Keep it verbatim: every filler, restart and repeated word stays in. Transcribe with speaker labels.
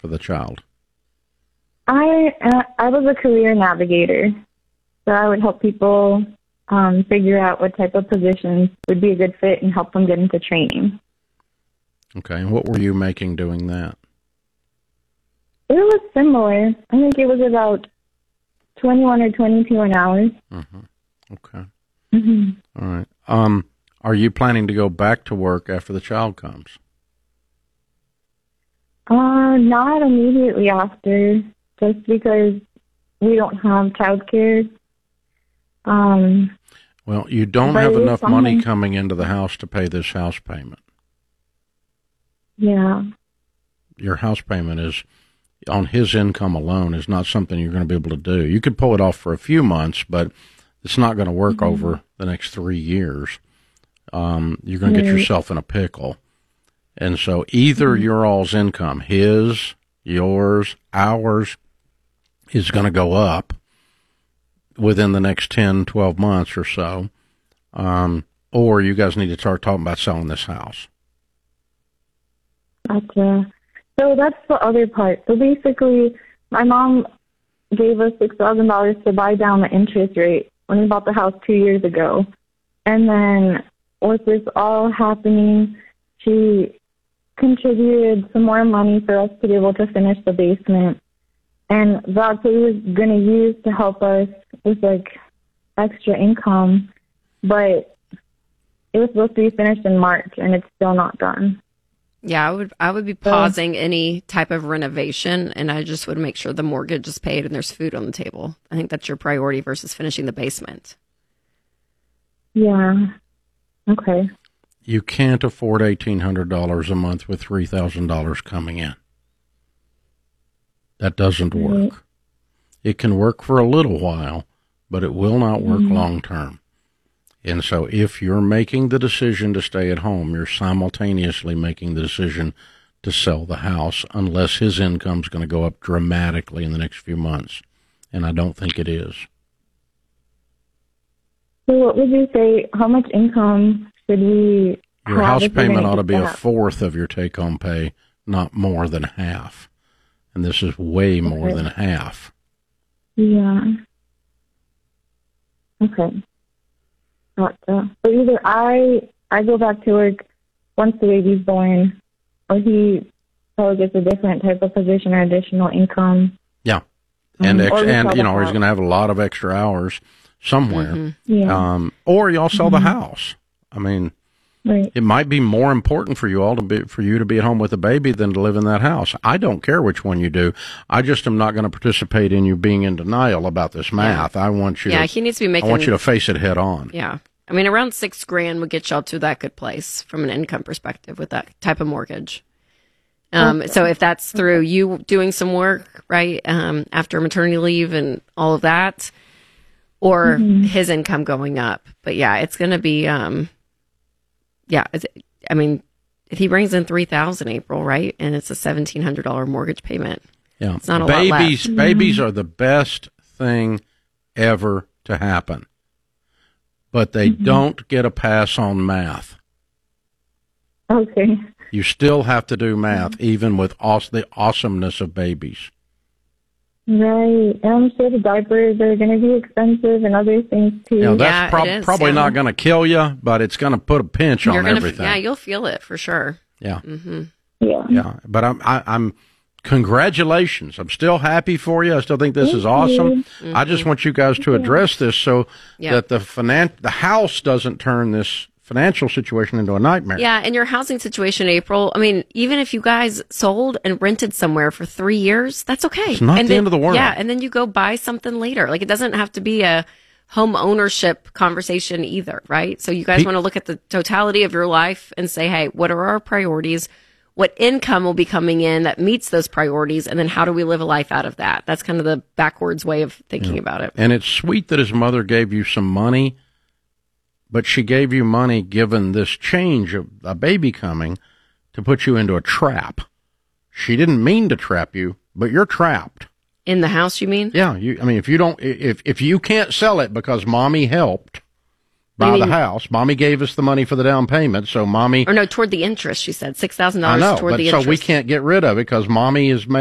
Speaker 1: for the child?
Speaker 2: I uh, I was a career navigator, so I would help people um, figure out what type of positions would be a good fit and help them get into training.
Speaker 1: Okay, and what were you making doing that?
Speaker 2: It was similar. I think it was about twenty-one or twenty-two an hour.
Speaker 1: Mm-hmm. Okay.
Speaker 2: Mm-hmm.
Speaker 1: All right. Um, are you planning to go back to work after the child comes?
Speaker 2: Uh, not immediately after, just because we don't have childcare. Um,
Speaker 1: well, you don't have enough money coming into the house to pay this house payment.
Speaker 2: Yeah.
Speaker 1: Your house payment is, on his income alone, is not something you're going to be able to do. You could pull it off for a few months, but it's not going to work mm-hmm. over the next three years. Um, you're going to get yourself in a pickle. And so either mm-hmm. your all's income, his, yours, ours, is going to go up within the next ten, twelve months or so, um, or you guys need to start talking about selling this house.
Speaker 2: Gotcha. So that's the other part. So basically, my mom gave us six thousand dollars to buy down the interest rate when we bought the house two years ago. And then with this all happening, she contributed some more money for us to be able to finish the basement. And that's what we was going to use to help us with, like, extra income. But it was supposed to be finished in March, and it's still not done.
Speaker 3: Yeah, I would I would be pausing any type of renovation, and I just would make sure the mortgage is paid and there's food on the table. I think that's your priority versus finishing the basement.
Speaker 2: Yeah. Okay.
Speaker 1: You can't afford eighteen hundred dollars a month with three thousand dollars coming in. That doesn't work. Mm-hmm. It can work for a little while, but it will not work mm-hmm. long term. And so if you're making the decision to stay at home, you're simultaneously making the decision to sell the house unless his income's going to go up dramatically in the next few months. And I don't think it is.
Speaker 2: So what would you say, how much income should we have?
Speaker 1: Your house payment ought to be a fourth of your take-home pay, not more than half. And this is way more okay. than half.
Speaker 2: Yeah. Okay. Gotcha. So either I I go back to work once the baby's born, or he probably gets a different type of position or additional income.
Speaker 1: Yeah, and um, ex- and you know he's going to have a lot of extra hours somewhere.
Speaker 2: Mm-hmm. Yeah. Um,
Speaker 1: or y'all sell
Speaker 2: mm-hmm.
Speaker 1: the house. I mean,
Speaker 2: right.
Speaker 1: It might be more important for you all to be for you to be at home with a baby than to live in that house. I don't care which one you do. I just am not going to participate in you being in denial about this math. Yeah. I want you.
Speaker 3: Yeah,
Speaker 1: to,
Speaker 3: he needs to be making.
Speaker 1: I want you to face it head on.
Speaker 3: Yeah. I mean, around six grand would get y'all to that good place from an income perspective with that type of mortgage. Um, okay. So if that's through you doing some work, right, um, after maternity leave and all of that, or mm-hmm. his income going up. But yeah, it's going to be, um, yeah, it's, I mean, if he brings in three thousand dollars April, right, and it's a seventeen hundred dollars mortgage payment,
Speaker 1: yeah,
Speaker 3: it's not a
Speaker 1: babies,
Speaker 3: lot left.
Speaker 1: Babies
Speaker 2: mm-hmm.
Speaker 1: are the best thing ever to happen. But they mm-hmm. don't get a pass on math.
Speaker 2: Okay.
Speaker 1: You still have to do math, mm-hmm. even with aw- the awesomeness of babies.
Speaker 2: Right. And I'm sure the diapers are going to be expensive and other things, too.
Speaker 1: Yeah, that's
Speaker 3: yeah,
Speaker 1: prob-
Speaker 3: is,
Speaker 1: probably
Speaker 3: yeah.
Speaker 1: not going to kill you, but it's going to put a pinch
Speaker 3: You're
Speaker 1: on
Speaker 3: gonna,
Speaker 1: everything.
Speaker 3: Yeah, you'll feel it for sure.
Speaker 1: Yeah.
Speaker 3: Mm-hmm.
Speaker 2: Yeah.
Speaker 1: Yeah. But I'm, I, I'm, congratulations. I'm still happy for you. I still think this
Speaker 2: Thank
Speaker 1: is awesome.
Speaker 2: Mm-hmm.
Speaker 1: I just want you guys to address this so
Speaker 3: yeah.
Speaker 1: that the finan- the house doesn't turn this financial situation into a nightmare.
Speaker 3: Yeah, and your housing situation, April, I mean, even if you guys sold and rented somewhere for three years, that's okay.
Speaker 1: It's not
Speaker 3: and
Speaker 1: the
Speaker 3: then,
Speaker 1: end of the world.
Speaker 3: Yeah, and then you go buy something later. Like, it doesn't have to be a home ownership conversation either, right? So you guys
Speaker 1: He-
Speaker 3: want to look at the totality of your life and say, hey, what are our priorities? What income will be coming in that meets those priorities? And then how do we live a life out of that? That's kind of the backwards way of thinking
Speaker 1: yeah.
Speaker 3: about it.
Speaker 1: And it's sweet that his mother gave you some money, but she gave you money given this change of a baby coming to put you into a trap. She didn't mean to trap you, but you're trapped.
Speaker 3: In the house, you mean?
Speaker 1: Yeah. You, I mean, if you don't, if, if you can't sell it because mommy helped buy the house, mommy gave us the money for the down payment, so mommy.
Speaker 3: Or no, toward the interest, she said. six thousand
Speaker 1: I
Speaker 3: dollars
Speaker 1: know,
Speaker 3: toward
Speaker 1: but
Speaker 3: the
Speaker 1: so
Speaker 3: interest.
Speaker 1: we can't get rid of it because mommy is